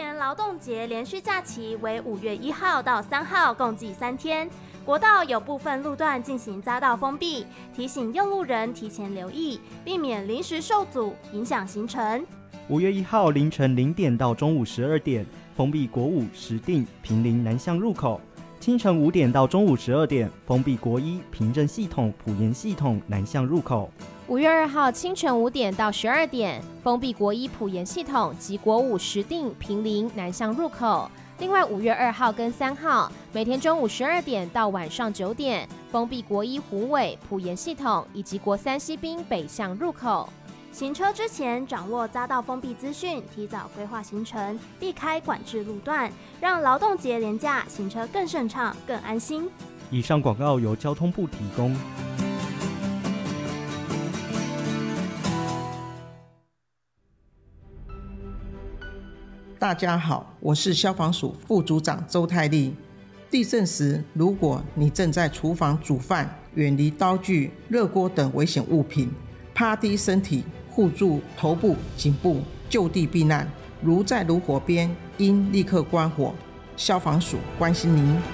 年劳动节连续假期为5月1号到3号，共计3天。国道有部分路段进行匝道封闭，提醒用路人提前留意，避免临时受阻，影响行程。 5月1号凌晨0点到中午12点，封闭国5石碇坪林南向入口；清晨5点到中午12点，封闭国1平镇系统埔盐系统南向入口。 5月2号清晨5点到12点，封闭国1埔盐系统及国5石碇坪林南向入口。另外5月2号跟3号，每天中午12点到晚上9点，封闭国1虎尾埔盐系统以及国3西滨北向入口。 行车之前掌握匝道封闭资讯，提早规划行程，避开管制路段，让劳动节连假行车更顺畅、更安心。 以上广告由交通部提供。 大家好，我是消防署副组长周泰丽。地震时，如果你正在厨房煮饭，远离刀具、热锅等危险物品，趴低身体，护住头部、颈部，就地避难。如在炉火边，应立刻关火。消防署关心您。